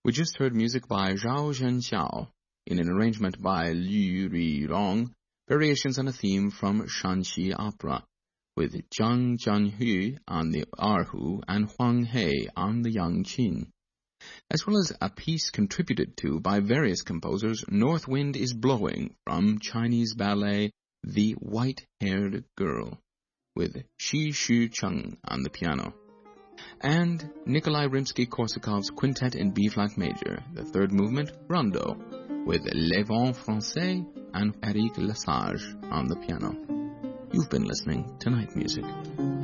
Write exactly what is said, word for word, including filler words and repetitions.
We just heard music by Zhao Zhenxiao in an arrangement by Liu Ruirong, variations on a theme from Shanxi Opera, with Zhang Jianhui on the erhu and Huang He on the yangqin, as well as a piece contributed to by various composers, North Wind is Blowing, from Chinese ballet The White-Haired Girl, with Xi Shu Cheng on the piano, and Nikolai Rimsky-Korsakov's Quintet in B-flat major, the third movement, Rondo, with Les Vents Français and Eric Lesage on the piano. You've been listening to Night Music.